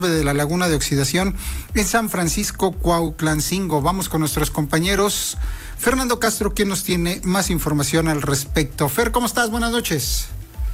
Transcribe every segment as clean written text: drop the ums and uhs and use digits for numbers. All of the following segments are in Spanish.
de la Laguna de Oxidación en San Francisco Cuautlancingo. Vamos con nuestros compañeros. Fernando Castro, quien nos tiene más información al respecto. Fer, ¿cómo estás? Buenas noches.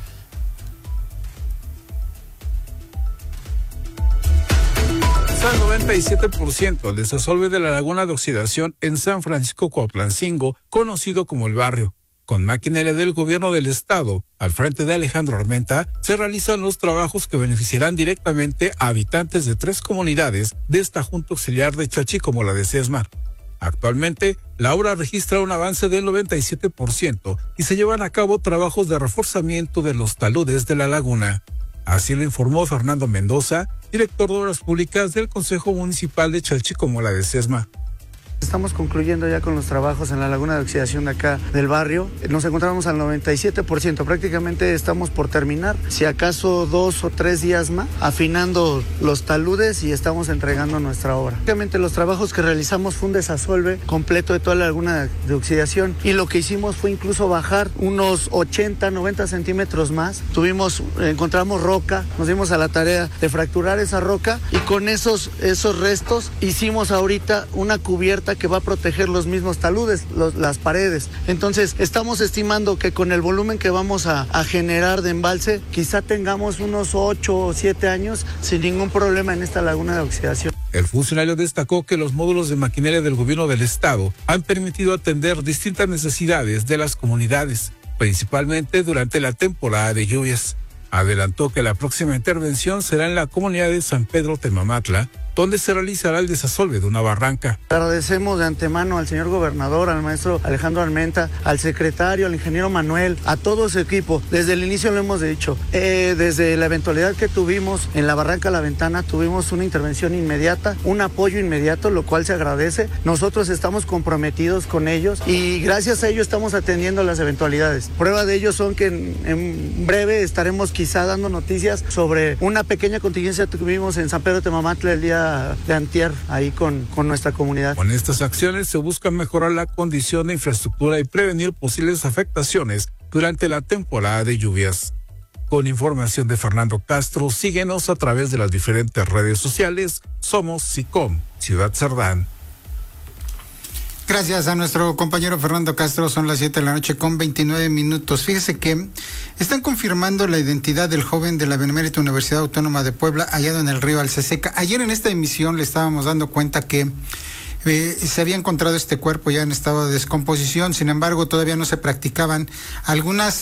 El 97% del desasolve de la Laguna de Oxidación en San Francisco Cuautlancingo, conocido como El Barrio. Con maquinaria del gobierno del estado, al frente de Alejandro Armenta, se realizan los trabajos que beneficiarán directamente a habitantes de 3 comunidades de esta junta auxiliar de Chachi como la de Sesma. Actualmente, la obra registra un avance del 97% y se llevan a cabo trabajos de reforzamiento de los taludes de la laguna. Así lo informó Fernando Mendoza, director de Obras Públicas del Consejo Municipal de Chalchicomola de Sesma. Estamos concluyendo ya con los trabajos en la Laguna de Oxidación de acá del barrio. Nos encontramos al 97%, prácticamente estamos por terminar. Si acaso 2 o 3 días más, afinando los taludes y estamos entregando nuestra obra. Prácticamente los trabajos que realizamos fue un desasolve completo de toda la Laguna de Oxidación y lo que hicimos fue incluso bajar unos 80, 90 centímetros más. Encontramos roca, nos dimos a la tarea de fracturar esa roca y con esos restos hicimos ahorita una cubierta que va a proteger los mismos taludes, las paredes. Entonces, estamos estimando que con el volumen que vamos a generar de embalse, quizá tengamos unos 8 o 7 años sin ningún problema en esta Laguna de Oxidación. El funcionario destacó que los módulos de maquinaria del gobierno del estado han permitido atender distintas necesidades de las comunidades, principalmente durante la temporada de lluvias. Adelantó que la próxima intervención será en la comunidad de San Pedro Temamatla, donde se realizará el desasolve de una barranca. Agradecemos de antemano al señor gobernador, al maestro Alejandro Armenta, al secretario, al ingeniero Manuel, a todo su equipo. Desde el inicio lo hemos dicho. Desde la eventualidad que tuvimos en la barranca La Ventana, tuvimos una intervención inmediata, un apoyo inmediato, lo cual se agradece. Nosotros estamos comprometidos con ellos y gracias a ello estamos atendiendo las eventualidades. Prueba de ello son que en breve estaremos quizá dando noticias sobre una pequeña contingencia que tuvimos en San Pedro Temamatla el día de antier ahí con nuestra comunidad. Con estas acciones se busca mejorar la condición de infraestructura y prevenir posibles afectaciones durante la temporada de lluvias. Con información de Fernando Castro, síguenos a través de las diferentes redes sociales. Somos SICOM, Ciudad Cerdán. Gracias a nuestro compañero Fernando Castro, son las 7 de la noche con 29 minutos. Fíjese que están confirmando la identidad del joven de la Benemérita Universidad Autónoma de Puebla, hallado en el río Alceseca. Ayer en esta emisión le estábamos dando cuenta que se había encontrado este cuerpo ya en estado de descomposición, sin embargo todavía no se practicaban algunas,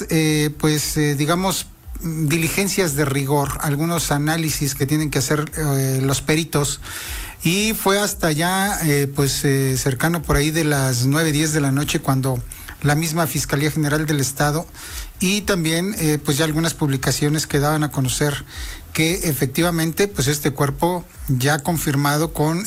digamos, diligencias de rigor, algunos análisis que tienen que hacer los peritos. Y fue hasta ya, cercano por ahí de las 9:10 de la noche cuando la misma Fiscalía General del Estado y también, ya algunas publicaciones que daban a conocer que efectivamente, este cuerpo ya confirmado con,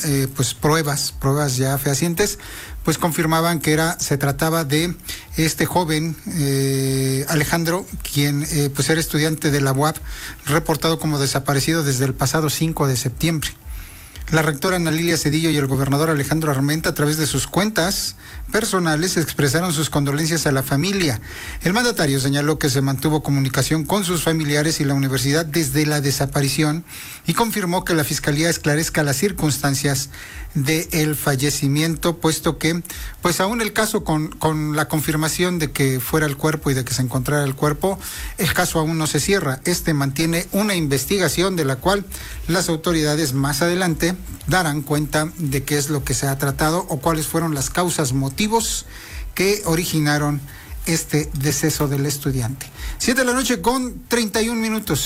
pruebas ya fehacientes, confirmaban que se trataba de este joven, Alejandro, quien, era estudiante de la UAP, reportado como desaparecido desde el pasado 5 de septiembre. La rectora Ana Lilia Cedillo y el gobernador Alejandro Armenta, a través de sus cuentas personales, expresaron sus condolencias a la familia. El mandatario señaló que se mantuvo comunicación con sus familiares y la universidad desde la desaparición y confirmó que la Fiscalía esclarezca las circunstancias del fallecimiento, puesto que, aún el caso con la confirmación de que fuera el cuerpo y de que se encontrara el cuerpo, el caso aún no se cierra. Mantiene una investigación de la cual las autoridades más adelante darán cuenta de qué es lo que se ha tratado o cuáles fueron las causas, motivos que originaron este deceso del estudiante. 7 de la noche con 31 minutos,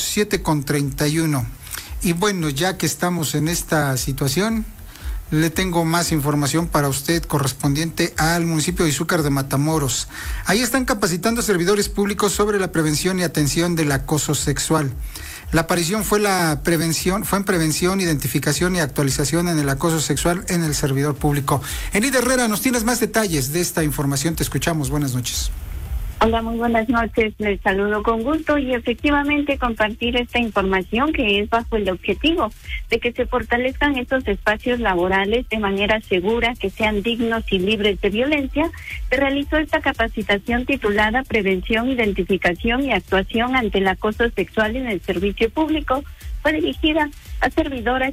7:31. Y bueno, ya que estamos en esta situación, le tengo más información para usted correspondiente al municipio de Izúcar de Matamoros. Ahí están capacitando a servidores públicos sobre la prevención y atención del acoso sexual. La aparición fue en prevención, identificación y actualización en el acoso sexual en el servidor público. Enid Herrera, nos tienes más detalles de esta información, te escuchamos, buenas noches. Hola, muy buenas noches, les saludo con gusto y efectivamente compartir esta información que es bajo el objetivo de que se fortalezcan estos espacios laborales de manera segura, que sean dignos y libres de violencia. Se realizó esta capacitación titulada Prevención, Identificación y Actuación ante el Acoso Sexual en el Servicio Público. Fue dirigida a servidora